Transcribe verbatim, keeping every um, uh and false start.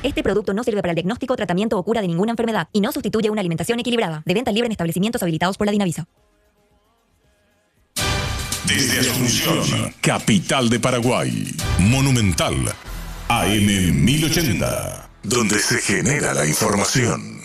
Este producto no sirve para el diagnóstico, tratamiento o cura de ninguna enfermedad y no sustituye una alimentación equilibrada. De venta libre en establecimientos habilitados por la Dinavisa. Desde Asunción, capital de Paraguay, Monumental, A M mil ochenta, donde se genera la información.